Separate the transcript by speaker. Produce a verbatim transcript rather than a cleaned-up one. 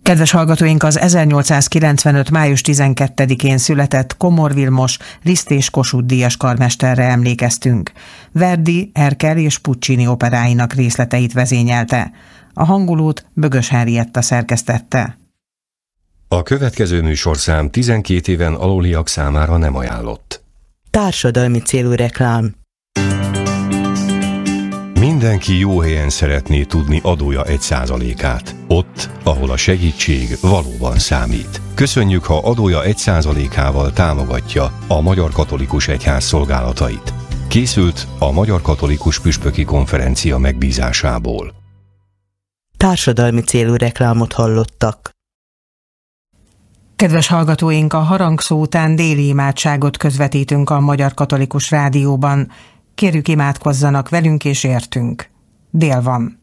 Speaker 1: Kedves hallgatóink, az ezernyolcszázkilencvenöt. május tizenkettedikén született Komor Vilmos Liszt és Kossuth díjas karmesterre emlékeztünk. Verdi, Erkel és Puccini operáinak részleteit vezényelte. A hangulót Bögös Henrietta szerkesztette.
Speaker 2: A következő műsorszám tizenkét éven aluliak számára nem ajánlott.
Speaker 3: Társadalmi célú reklám.
Speaker 2: Mindenki jó helyen szeretné tudni adója egy százalékát. Ott, ahol a segítség valóban számít. Köszönjük, ha adója egy százalékával támogatja a Magyar Katolikus Egyház szolgálatait. Készült a Magyar Katolikus Püspöki Konferencia megbízásából.
Speaker 3: Társadalmi célú reklámot hallottak.
Speaker 1: Kedves hallgatóink, a harangszó után déli imádságot közvetítünk a Magyar Katolikus Rádióban. Kérjük, imádkozzanak velünk és értünk. Dél van.